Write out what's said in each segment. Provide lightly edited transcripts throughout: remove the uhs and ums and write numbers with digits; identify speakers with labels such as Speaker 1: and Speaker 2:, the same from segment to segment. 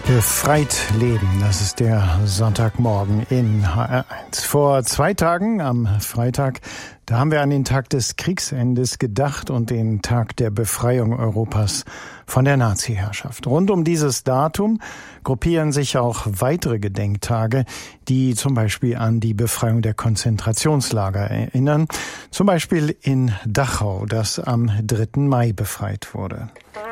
Speaker 1: Befreit leben, das ist der Sonntagmorgen in HR1. Vor 2 Tagen, am Freitag, da haben wir an den Tag des Kriegsendes gedacht und den Tag der Befreiung Europas von der Nazi-Herrschaft. Rund um dieses Datum gruppieren sich auch weitere Gedenktage, die zum Beispiel an die Befreiung der Konzentrationslager erinnern. Zum Beispiel in Dachau, das am 3. Mai befreit wurde.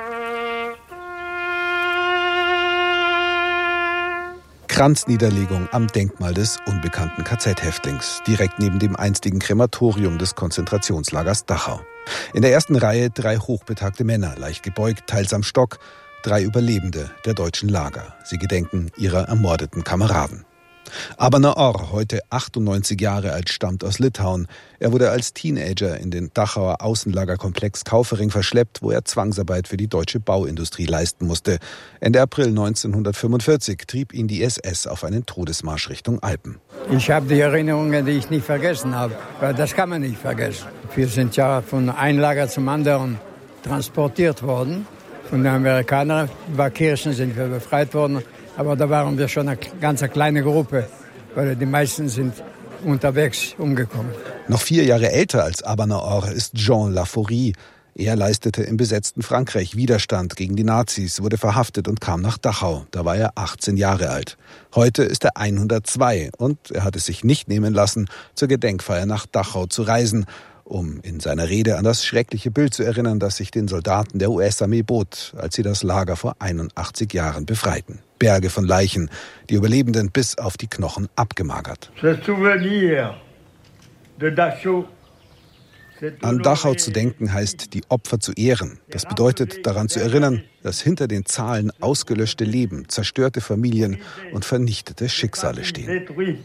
Speaker 2: Kranzniederlegung am Denkmal des unbekannten KZ-Häftlings, direkt neben dem einstigen Krematorium des Konzentrationslagers Dachau. In der ersten Reihe 3 hochbetagte Männer, leicht gebeugt, teils am Stock, 3 Überlebende der deutschen Lager. Sie gedenken ihrer ermordeten Kameraden. Abaner Orr, heute 98 Jahre alt, stammt aus Litauen. Er wurde als Teenager in den Dachauer Außenlagerkomplex Kaufering verschleppt, wo er Zwangsarbeit für die deutsche Bauindustrie leisten musste. Ende April 1945 trieb ihn die SS auf einen Todesmarsch Richtung Alpen.
Speaker 3: Ich habe die Erinnerungen, die ich nicht vergessen habe, weil das kann man nicht vergessen. Wir sind ja von einem Lager zum anderen transportiert worden. Von den Amerikanern, über Kirchen sind wir befreit worden. Aber da waren wir schon eine ganz kleine Gruppe, weil die meisten sind unterwegs umgekommen.
Speaker 2: Noch 4 Jahre älter als Abaner Orr ist Jean Laforie. Er leistete im besetzten Frankreich Widerstand gegen die Nazis, wurde verhaftet und kam nach Dachau. Da war er 18 Jahre alt. Heute ist er 102 und er hat es sich nicht nehmen lassen, zur Gedenkfeier nach Dachau zu reisen, um in seiner Rede an das schreckliche Bild zu erinnern, das sich den Soldaten der US-Armee bot, als sie das Lager vor 81 Jahren befreiten. Berge von Leichen, die Überlebenden bis auf die Knochen abgemagert. An Dachau zu denken heißt, die Opfer zu ehren. Das bedeutet, daran zu erinnern, dass hinter den Zahlen ausgelöschte Leben, zerstörte Familien und vernichtete Schicksale stehen.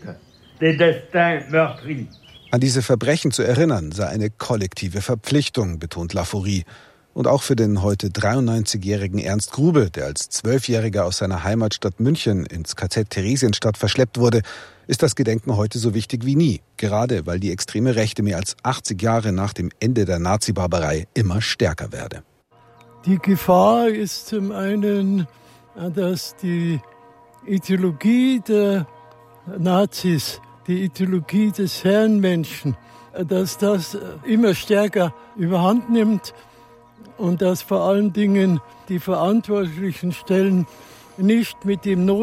Speaker 2: An diese Verbrechen zu erinnern, sei eine kollektive Verpflichtung, betont Laforie. Und auch für den heute 93-jährigen Ernst Grube, der als 12-Jähriger aus seiner Heimatstadt München ins KZ Theresienstadt verschleppt wurde, ist das Gedenken heute so wichtig wie nie. Gerade weil die extreme Rechte mehr als 80 Jahre nach dem Ende der Nazi-Barbarei immer stärker werde.
Speaker 4: Die Gefahr ist zum einen, dass die Ideologie der Nazis, die Ideologie des Herrenmenschen, dass das immer stärker überhand nimmt und dass vor allen Dingen die verantwortlichen Stellen nicht mit dem